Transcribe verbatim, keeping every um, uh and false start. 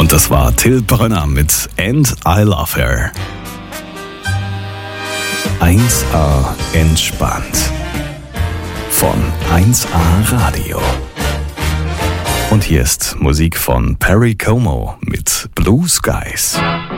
Und das war Till Brönner mit And I Love Her. eins A entspannt. Von eins A Radio. Und hier ist Musik von Perry Como mit Blue Skies.